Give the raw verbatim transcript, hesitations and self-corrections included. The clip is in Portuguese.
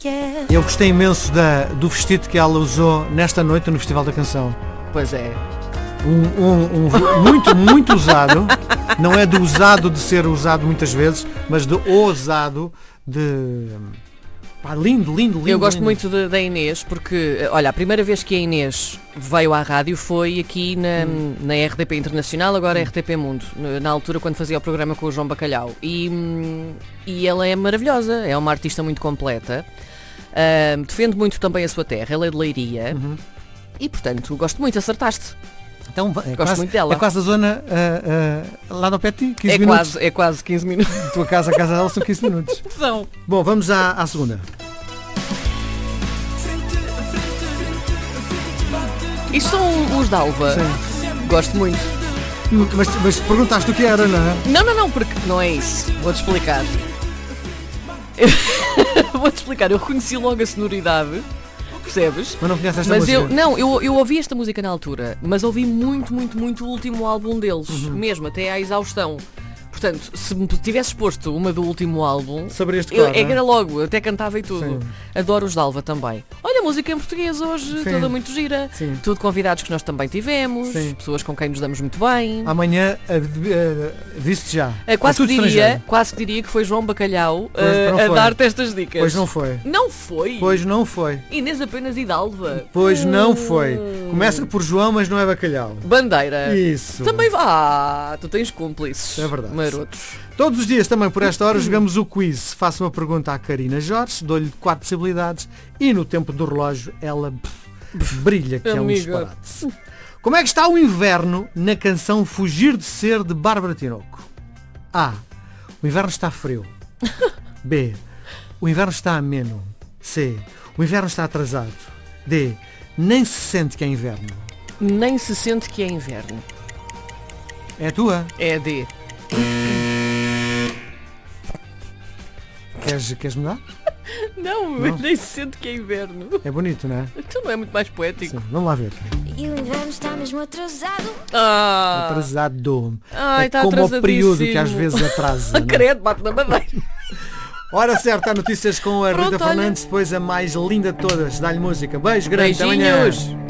Eu gostei imenso da, do vestido que ela usou nesta noite no Festival da Canção. Pois é. Um, um, um muito, muito usado. Não é do usado de ser usado muitas vezes, mas do ousado de... Pá, lindo, lindo, lindo. Eu gosto lindo. muito de, da Inês, porque, olha, a primeira vez que a Inês veio à rádio foi aqui na, hum. na R T P Internacional, agora hum. R T P Mundo, na altura quando fazia o programa com o João Bacalhau. E, e ela é maravilhosa, é uma artista muito completa, uh, defende muito também a sua terra, ela é de Leiria, uhum. e portanto, gosto muito, acertaste. Então, é gosto quase, muito dela. É quase a zona uh, uh, lá no pé de ti, quinze é minutos. Quase, é quase quinze minutos. A tua casa, a casa dela são quinze minutos. São. Bom, vamos à, à segunda. Isto são os Dalva. Sim. Gosto muito. Mas, mas perguntaste o que era, não é? Não, não, não, porque não é isso. Vou-te explicar. Vou-te explicar. Eu reconheci logo a sonoridade. Percebes? Mas não conheces esta mas música? Eu, não, eu, eu ouvi esta música na altura, mas ouvi muito, muito, muito o último álbum deles, uhum. mesmo, até à exaustão. Portanto, se me tivesses posto uma do último álbum, saberias de eu, cor, é que era logo, até cantava e tudo. Sim. Adoro os Dalva também. Olha, música em português hoje, Sim. toda muito gira. Sim. Tudo convidados que nós também tivemos, Sim. pessoas com quem nos damos muito bem. Amanhã, uh, uh, disse já. Uh, quase, que diria, quase que diria que foi João Bacalhau uh, a dar-te estas dicas. Pois não foi. Não foi? Pois não foi. Inês apenas e Dalva. Pois hum. não foi. Começa por João, mas não é Bacalhau. Bandeira. Isso. Também vá. Ah, tu tens cúmplices. É verdade. Marotos. Todos os dias também por esta hora jogamos o quiz. Faço uma pergunta à Karina Jorge, dou-lhe quatro possibilidades e no tempo do relógio ela pff, brilha, que é um disparate. Como é que está o inverno na canção Fugir de Ser de Bárbara Tinoco? A. O inverno está frio. B. O inverno está ameno. C. O inverno está atrasado. D. Nem se sente que é inverno. Nem se sente que é inverno. É a tua? É a D. Queres, queres mudar? Não, não, nem se sente que é inverno. É bonito, não é? Então não é muito mais poético. Sim, vamos lá ver. E o inverno está mesmo atrasado. Ah. Atrasado. Ai, é tá como o período que às vezes atrasa. Credo, bate na madeira. Hora certa, há notícias com a Pronto, Rita olha. Fernandes, depois a mais linda de todas. Dá-lhe música. Beijo grande, até amanhã. Beijinhos.